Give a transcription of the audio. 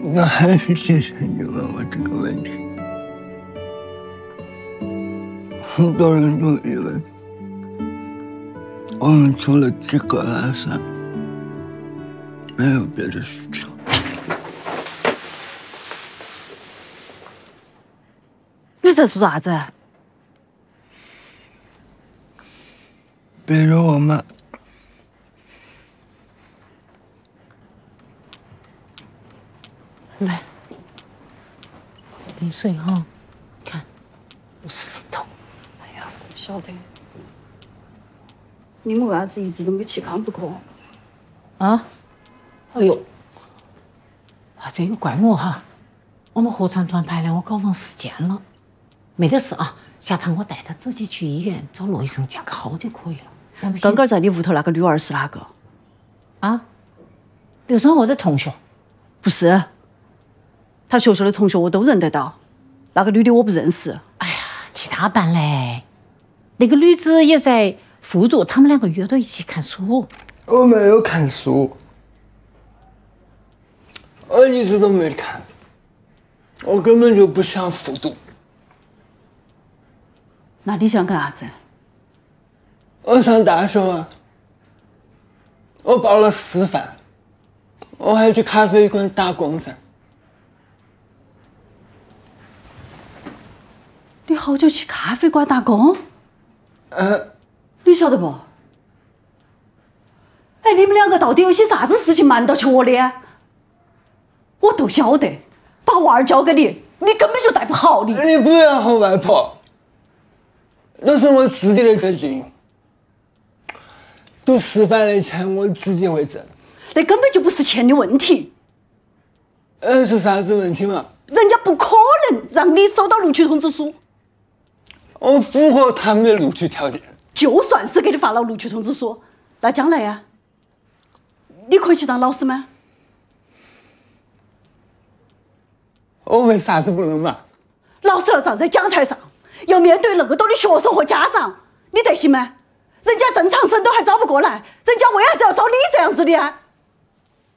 那还是谢谢你问我这个问题。很多人都以为我们除了这个拉萨，没有别的需求。 你在做啥子？ 比如我妈。 来，饮水哈，看有石头。 哎呀，不晓得，你们为啥子一直都没去康复课？ 啊？哎呦，啊，这个怪我哈，我们合唱团排练我搞忘时间了，没得事啊，下盘我带他直接去医院找罗医生加个号就可以了。 刚刚在你屋头那个女儿是哪个？ 啊？刘生我的同学。 不是。 他学校的同学我都认得到，那个女的我不认识。 哎呀，其他班嘞，那个女子也在附中，他们两个约到一起看书。 我没有看书，我一直都没看，我根本就不想复读。 那你想干啥子？ 我上大学啊，我报了师范，我还去咖啡馆打工噻。 你好久去咖啡馆打工？你晓得不？哎，你们两个到底有些啥子事情瞒到起我的？我都晓得，把娃儿交给你，你根本就带不好你。 你不要吼外婆，那是我自己的决定。读师范的钱我自己会挣。 那根本就不是钱的问题。 是啥子问题嘛？ 人家不可能让你收到录取通知书。 我符合他们的录取条件。 就算是给你发了录取通知书，那将来呀，你可以去当老师吗？ 我为啥子不能嘛？ 老师要站在讲台上，要面对那么多的学生和家长，你得行吗？人家正常生都还招不过来，人家为啥子要招你这样子的啊？